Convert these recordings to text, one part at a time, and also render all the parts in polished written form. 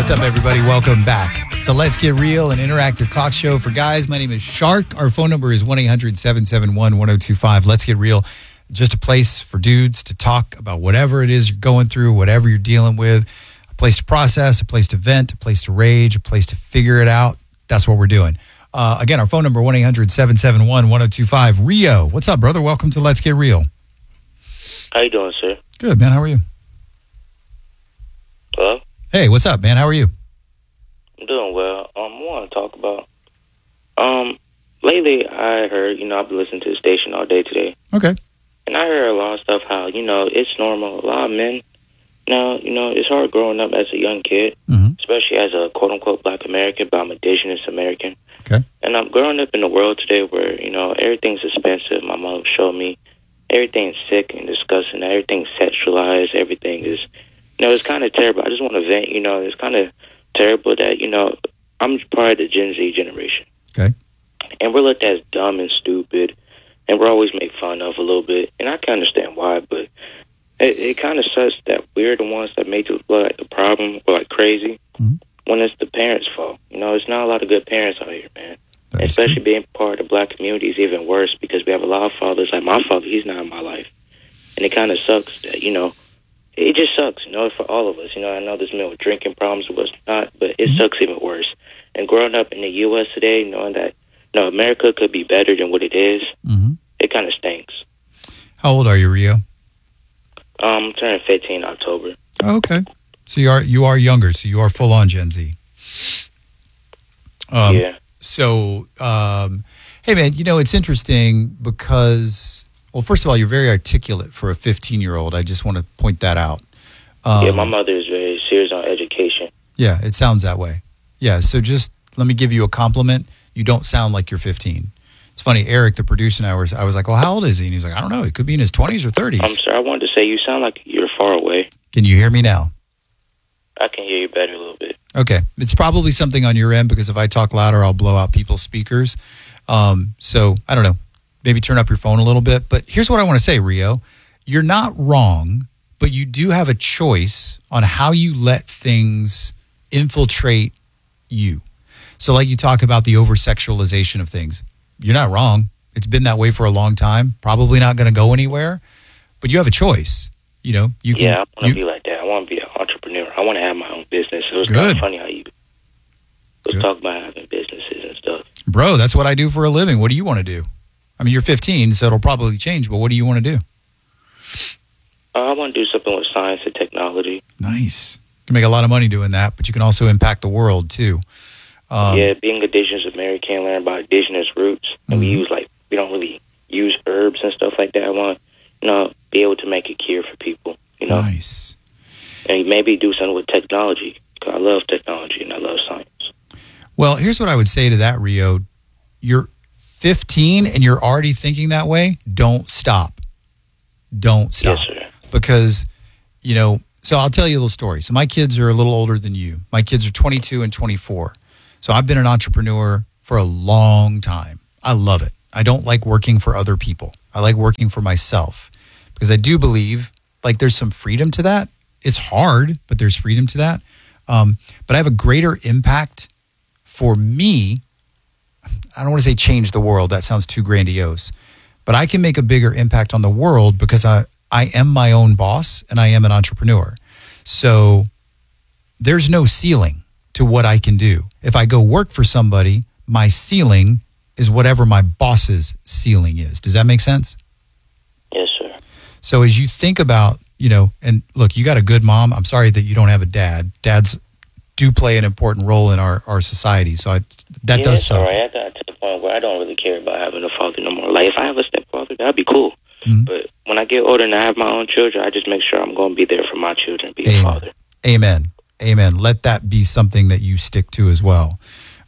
What's up, everybody? Welcome back to Let's Get Real, an interactive talk show for guys. My name is Shark. Our phone number is 1-800-771-1025. Let's Get Real. Just a place for dudes to talk about whatever it is you're going through, whatever you're dealing with, a place to process, a place to vent, a place to rage, a place to figure it out. That's what we're doing. Again, our phone number, 1-800-771-1025. Rio, what's up, brother? Welcome to Let's Get Real. How you doing, sir? Good, man. How are you? Hello? Hey, what's up, man? How are you? I'm doing well. I want to talk about, lately I heard, I've been listening to the station all day today. Okay. And I heard a lot of stuff how, it's normal. A lot of men, now, it's hard growing up as a young kid, especially as a quote-unquote Black American, but I'm indigenous American. Okay. And I'm growing up in a world today where, everything's expensive. My mom showed me everything's sick and disgusting. Everything's sexualized. Everything is, it's kind of terrible. I just want to vent, it's kind of terrible that, I'm part of the Gen Z generation. Okay. And we're looked at as dumb and stupid, and we're always made fun of a little bit. And I can understand why, but it kind of sucks that we're the ones that make it look like the problem or like crazy when it's the parents' fault. It's not a lot of good parents out here, man. Especially being part of the Black community is even worse because we have a lot of fathers. Like my father, he's not in my life. And it kind of sucks that, it just sucks, for all of us. I know there's men with drinking problems or whatnot, but it sucks even worse. And growing up in the U.S. today, knowing that, America could be better than what it is, it kind of stinks. How old are you, Rio? I'm turning 15 in October. Oh, okay. So you are younger, so you are full-on Gen Z. Yeah. So, hey, man, it's interesting because... Well, first of all, you're very articulate for a 15-year-old. I just want to point that out. Yeah, my mother is very serious on education. Yeah, it sounds that way. Yeah, so just let me give you a compliment. You don't sound like you're 15. It's funny, Eric, the producer, and I was like, well, how old is he? And he was like, I don't know. He could be in his 20s or 30s. I'm sorry, I wanted to say you sound like you're far away. Can you hear me now? I can hear you better a little bit. Okay. It's probably something on your end because if I talk louder, I'll blow out people's speakers. So, I don't know. Maybe turn up your phone a little bit. But here's what I want to say, Rio. You're not wrong, but you do have a choice on how you let things infiltrate you. So like you talk about the over-sexualization of things. You're not wrong. It's been that way for a long time. Probably not going to go anywhere. But you have a choice. You can, I want to be like that. I want to be an entrepreneur. I want to have my own business. It was kind of funny how you was talking about having businesses and stuff. Bro, that's what I do for a living. What do you want to do? I mean, you're 15, so it'll probably change, but what do you want to do? I want to do something with science and technology. Nice. You can make a lot of money doing that, but you can also impact the world, too. Being indigenous American, learn about indigenous roots, and we don't really use herbs and stuff like that. I want, be able to make a cure for people, Nice. And maybe do something with technology, because I love technology and I love science. Well, here's what I would say to that, Rio. You're 15 and you're already thinking that way, don't stop. Don't stop. Yes, sir. Because, so I'll tell you a little story. So my kids are a little older than you. My kids are 22 and 24. So I've been an entrepreneur for a long time. I love it. I don't like working for other people. I like working for myself because I do believe there's some freedom to that. It's hard, but there's freedom to that. But I have a greater impact for me. I don't want to say change the world. That sounds too grandiose. But I can make a bigger impact on the world because I am my own boss and I am an entrepreneur. So there's no ceiling to what I can do. If I go work for somebody, my ceiling is whatever my boss's ceiling is. Does that make sense? Yes, sir. So as you think about, and look, you got a good mom. I'm sorry that you don't have a dad. Dads do play an important role in our society. So that does suck. All right. I got to the point where I don't really care about having a father no more. Like, if I have a stepfather, that'd be cool. But when I get older and I have my own children, I just make sure I'm going to be there for my children, be a father. Amen. Let that be something that you stick to as well.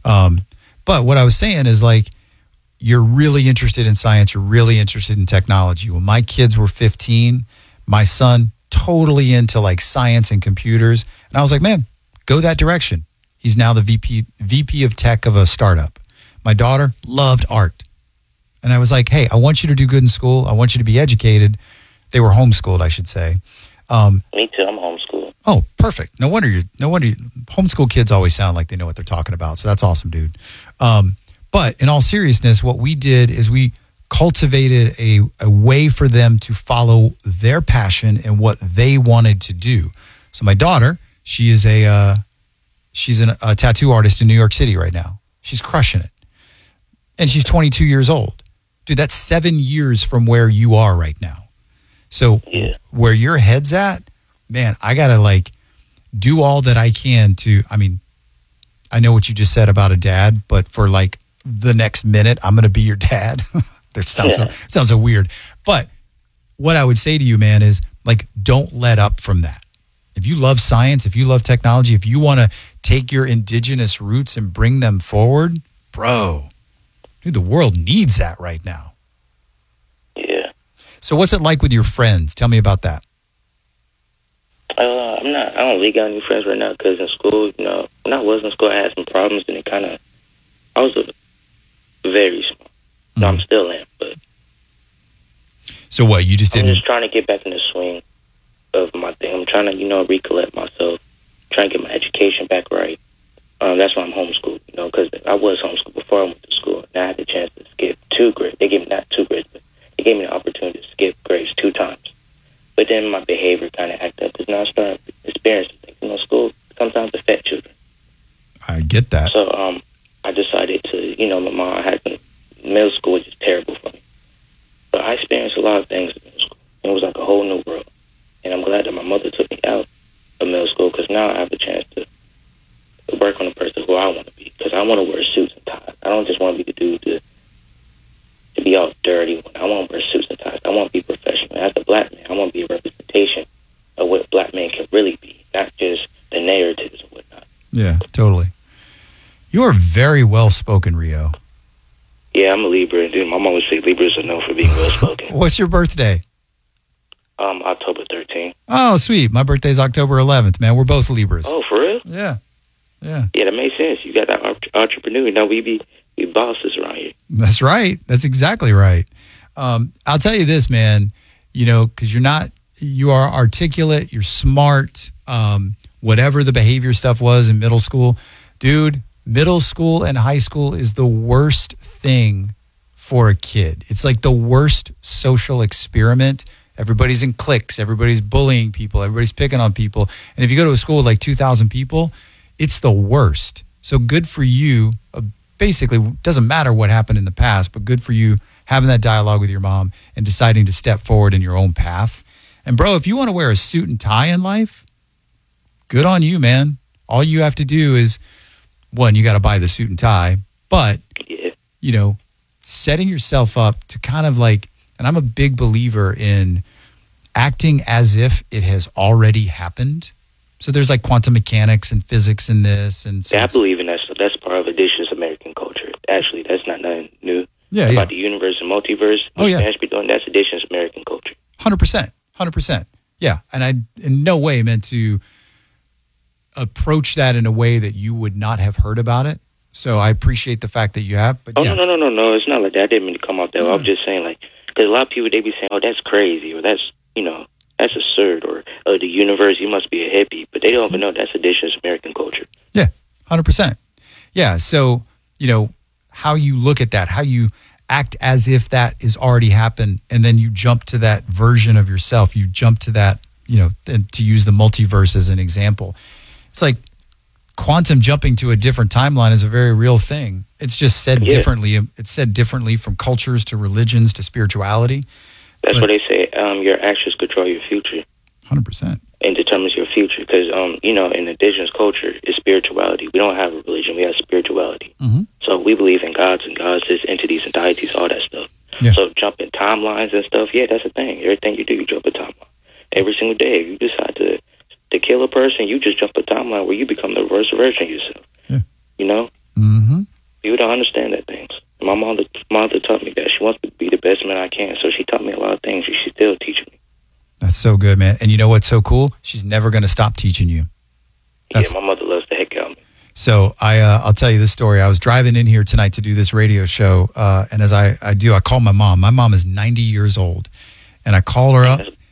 But what I was saying is you're really interested in science. You're really interested in technology. When my kids were 15, my son totally into science and computers. And I was like, man, go that direction. He's now the VP of tech of a startup. My daughter loved art. And I was like, hey, I want you to do good in school. I want you to be educated. They were homeschooled, I should say. Me too. I'm homeschooled. Oh, perfect. No wonder homeschool kids always sound like they know what they're talking about. So that's awesome, dude. But in all seriousness, what we did is we cultivated a way for them to follow their passion and what they wanted to do. So my daughter, she's a tattoo artist in New York City right now. She's crushing it. And she's 22 years old. Dude, that's 7 years from where you are right now. So where your head's at, man, I got to do all that I can to, I know what you just said about a dad, but for the next minute, I'm going to be your dad. That sounds so weird. But what I would say to you, man, is don't let up from that. If you love science, if you love technology, if you want to take your indigenous roots and bring them forward, bro, dude, the world needs that right now. Yeah. So what's it like with your friends? Tell me about that. I don't really got any friends right now because in school, when I was in school, I had some problems and I was very small. So I'm still in, but. So what, you just didn't? I'm just trying to get back in the swing of my thing. I'm trying to, recollect myself, trying to get my education back right. That's why I'm homeschooled, because I was homeschooled before I went to school. And I had the chance to skip 2 grades. They gave me not 2 grades, but they gave me the opportunity to skip grades 2 times. But then my behavior kind of acted up because now I started experiencing things. School sometimes affect children. I get that. So I decided to, my mom had middle school was just terrible for me. But I experienced a lot of things in middle school. It was like a whole new world. And I'm glad that my mother took me out of middle school because now I have the chance to work on the person who I want to be. Because I want to wear suits and ties. I don't just want to be the dude to be all dirty. I want to wear suits and ties. I want to be professional. As a black man, I want to be a representation of what black men can really be, not just the narratives and whatnot. Yeah, totally. You are very well-spoken, Rio. Yeah, I'm a Libra. Dude, my mom would say Libras are known for being well-spoken. What's your birthday? October 13th. Oh, sweet. My birthday's October 11th, man. We're both Libras. Oh, for real? Yeah. Yeah, that makes sense. You got that entrepreneur. We bosses around here. That's right. That's exactly right. I'll tell you this, man, because you are articulate, you're smart, whatever the behavior stuff was in middle school. Dude, middle school and high school is the worst thing for a kid. It's like the worst social experiment. Everybody's in cliques. Everybody's bullying people. Everybody's picking on people. And if you go to a school with 2,000 people, it's the worst. So good for you. Basically, doesn't matter what happened in the past, but good for you having that dialogue with your mom and deciding to step forward in your own path. And bro, if you want to wear a suit and tie in life, good on you, man. All you have to do is, one, you got to buy the suit and tie, but, setting yourself up to kind of and I'm a big believer in acting as if it has already happened. So there's quantum mechanics and physics in this. And so I believe in that stuff. That's part of indigenous American culture. Actually, that's not nothing new. Yeah, about the universe and multiverse. Oh, yeah. That's indigenous American culture. 100%. 100%. Yeah. And I in no way meant to approach that in a way that you would not have heard about it. So I appreciate the fact that you have. But no. It's not like that. I didn't mean to come off that. I'm just saying, because a lot of people, they be saying, oh, that's crazy, or that's, that's absurd, or the universe, you must be a hippie. But they don't even know that's indigenous American culture. Yeah, 100%. Yeah, so, how you look at that, how you act as if that is already happened, and then you jump to that version of yourself. You jump to that, and to use the multiverse as an example. It's like quantum jumping to a different timeline is a very real thing. It's just said differently. It's said differently from cultures to religions to spirituality. That's what they say. Your actions control your future. 100%. And determines your future. Because, in indigenous culture, it's spirituality. We don't have a religion. We have spirituality. Mm-hmm. So we believe in gods and goddesses, entities and deities, all that stuff. Yeah. So jumping timelines and stuff, that's a thing. Everything you do, you jump a timeline. Every single day, if you decide to kill a person, you just jump a timeline where you become the worst version of yourself. Yeah. Mm-hmm. People don't understand that things. My mother taught me that. She wants me to be the best man I can, so she taught me a lot of things. She's still teaching me. That's so good, man. And you know what's so cool? She's never going to stop teaching you. My mother loves the heck out of me. So I'll tell you this story. I was driving in here tonight to do this radio show, and as I call my mom. My mom is 90 years old, and I call her up. That's life.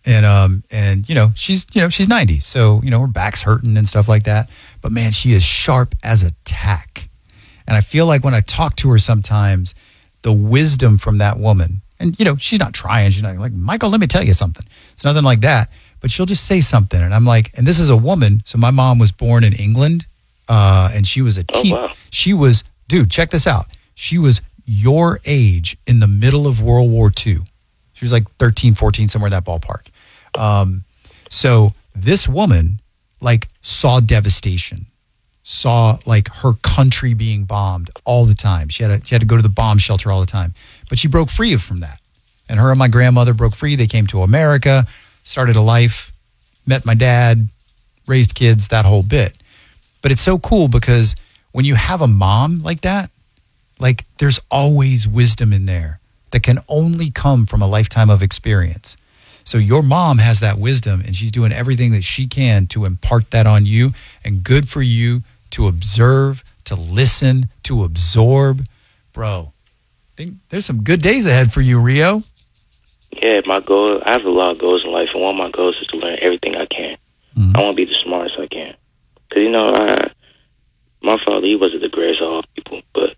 And she's 90, so her back's hurting and stuff like that. But man, she is sharp as a tack. And I feel like when I talk to her sometimes, the wisdom from that woman, and she's not trying, she's not like, Michael, let me tell you something. It's nothing like that. But she'll just say something, and I'm like, and this is a woman. So my mom was born in England, and she was a teen. Oh, wow. She was, dude, check this out. She was your age in the middle of World War II. She was like 13, 14, somewhere in that ballpark. So this woman like saw devastation, saw like her country being bombed all the time. She had to go to the bomb shelter all the time, but she broke free from that. And her and my grandmother broke free. They came to America, started a life, met my dad, raised kids, that whole bit. But it's so cool because when you have a mom like that, like there's always wisdom in there that can only come from a lifetime of experience. So your mom has that wisdom, and she's doing everything that she can to impart that on you. And good for you to observe, to listen, to absorb. Bro, I think there's some good days ahead for you, Rio. Yeah, my goal, I have a lot of goals in life, and one of my goals is to learn everything I can. I want to be the smartest I can. Because, my father, he wasn't the greatest of all people, but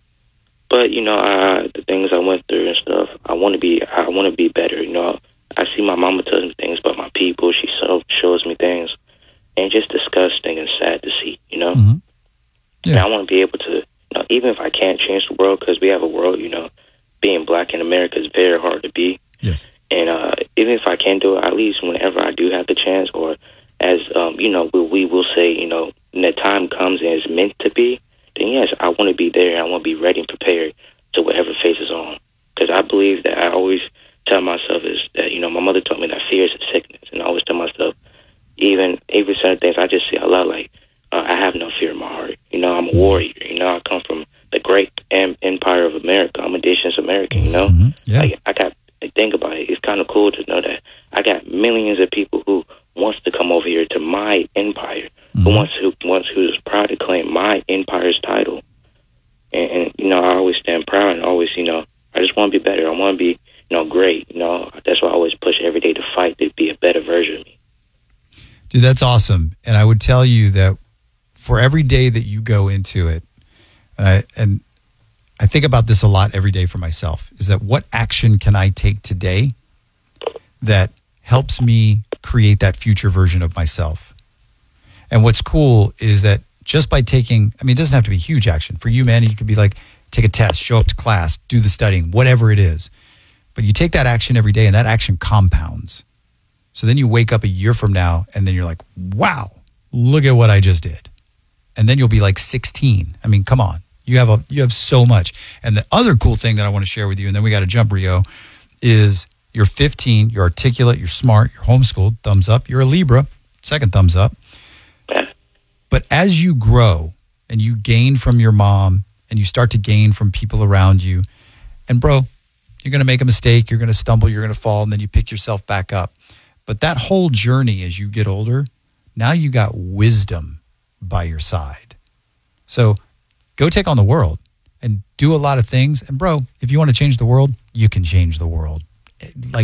the things I went through and stuff, I want to be better, I see my mama tells me things about my people. She shows me things, and just disgusting and sad to see, Mm-hmm. Yeah. And I want to be able to, even if I can't change the world, because we have a world, being black in America is very hard to be. Yes. And even if I can't do it, at least whenever I do have the chance, or as, we will say, when the time comes and it's meant to be, then yes, I want to be there. I want to be ready and prepared to whatever faces on. Because I believe that I always tell myself is that, my mother told me that fear is a sickness. And I always tell myself, even certain things, I just say a lot like, I have no fear in my heart. I'm a warrior. I come from the great empire of America. I'm a indigenous American, Mm-hmm. Yeah. Think about it. It's kind of cool to know that I got millions of people who wants to come over here to my empire, who's proud to claim my empire's title. And I always stand proud and always, I just want to be better. I want to be, great. That's why I always push every day to fight to be a better version of me. Dude, that's awesome. And I would tell you that for every day that you go into it, and I think about this a lot every day for myself, is that what action can I take today that helps me create that future version of myself? And what's cool is that just by taking, it doesn't have to be huge action. For you, man, you could be like, take a test, show up to class, do the studying, whatever it is. But you take that action every day and that action compounds. So then you wake up a year from now and then you're like, wow, look at what I just did. And then you'll be like 16. Come on. You have so much. And the other cool thing that I want to share with you, and then we got to jump, Rio, is you're 15, you're articulate, you're smart, you're homeschooled, thumbs up. You're a Libra, second thumbs up. But as you grow and you gain from your mom and you start to gain from people around you, and bro, you're going to make a mistake, you're going to stumble, you're going to fall, and then you pick yourself back up. But that whole journey as you get older, now you got wisdom by your side. So go take on the world and do a lot of things. And bro, if you want to change the world, you can change the world. Like